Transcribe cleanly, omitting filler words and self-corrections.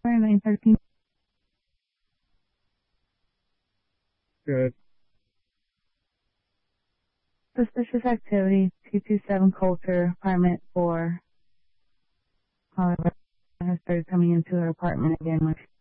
913. Good. Suspicious activity, 227 Coulter, apartment 4. However, has started coming into her apartment again, which